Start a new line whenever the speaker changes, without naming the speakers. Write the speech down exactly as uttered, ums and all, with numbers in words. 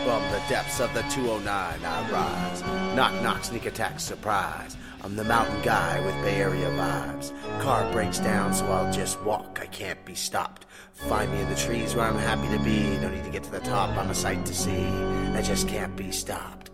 From the depths of the two oh nine I rise. Knock, knock, sneak attack, surprise. I'm the mountain guy with Bay Area vibes. Car breaks down, so I'll just walk. I can't be stopped. Find me in the trees where I'm happy to be. No need to get to the top, I'm a sight to see. I just can't be stopped.